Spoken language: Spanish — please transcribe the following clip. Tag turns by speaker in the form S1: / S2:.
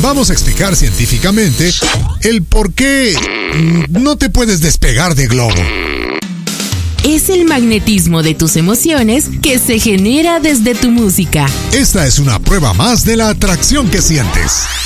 S1: vamos a explicar científicamente el por qué no te puedes despegar de Globo.
S2: Es el magnetismo de tus emociones que se genera desde tu música.
S1: Esta es una prueba más de la atracción que sientes.